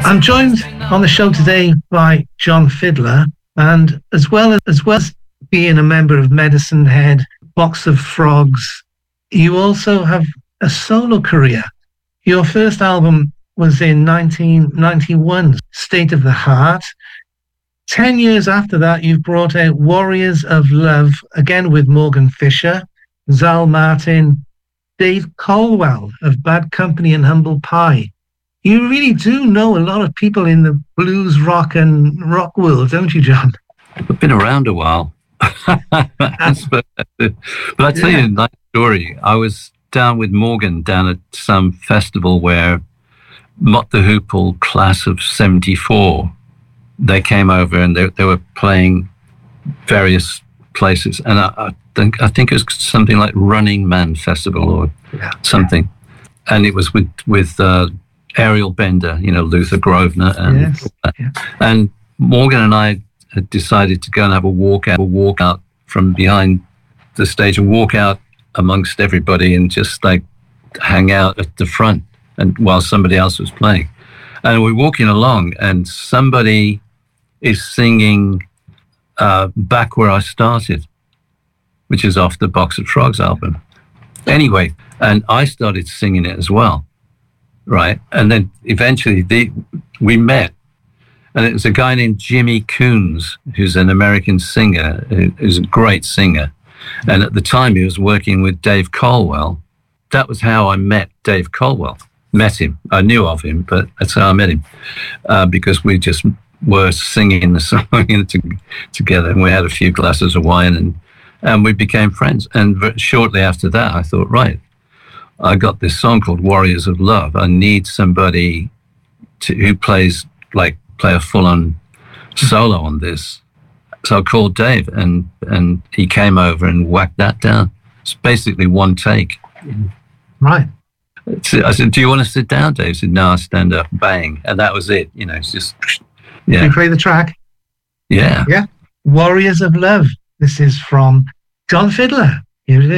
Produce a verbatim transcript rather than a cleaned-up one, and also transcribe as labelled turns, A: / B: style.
A: I'm joined on the show today by John Fiddler, and as well as, as well as being a member of Medicine Head, Box of Frogs, you also have a solo career. Your first album was in nineteen ninety-one, State of the Heart. Ten years after that, you've brought out Warriors of Love, again with Morgan Fisher, Zal Martin, Dave Colwell of Bad Company and Humble Pie. You really do know a lot of people in the blues, rock and rock world, don't you, John?
B: I've been around a while. but, but I tell yeah. you a nice story. I was down with Morgan down at some festival where Mott the Hoople class of seventy-four, they came over and they, they were playing various places. And I, I, think, I think it was something like Running Man Festival or yeah. something. Yeah. And it was with, with uh, Ariel Bender, you know, Luther Grosvenor. And,
A: yes. yes.
B: and Morgan and I had decided to go and have a walk out, a walk out from behind the stage and walk out amongst everybody and just like hang out at the front and while somebody else was playing. And we're walking along and somebody is singing uh, Back Where I Started, which is off the Box of Frogs album. Anyway, and I started singing it as well, right? And then eventually the, we met, and it was a guy named Jimmy Coons, who's an American singer, who's a great singer. And at the time he was working with Dave Colwell. That was how I met Dave Colwell. Met him. I knew of him, but that's how I met him, uh, because we just were singing the song together, and we had a few glasses of wine, and and we became friends. And shortly after that, I thought, right, I got this song called Warriors of Love. I need somebody to, who plays, like, play a full-on solo on this. So I called Dave, and, and he came over and whacked that down. It's basically one take.
A: Right.
B: I said, do you want to sit down, Dave? He said, no, I'll stand up. Bang. And that was it. You know, it's just, yeah.
A: Can you play the track?
B: Yeah.
A: Yeah. Warriors of Love. This is from John Fiddler. Here it is.